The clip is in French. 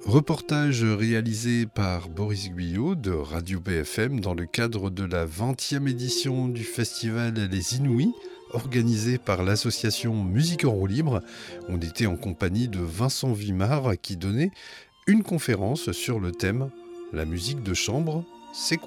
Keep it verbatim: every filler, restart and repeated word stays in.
Reportage réalisé par Boris Guyot de Radio B F M dans le cadre de la vingtième édition du festival Les Inouïs, organisé par l'association Musique en roue libre. On était en compagnie de Vincent Vimard qui donnait une conférence sur le thème « La musique de chambre, c'est quoi ?»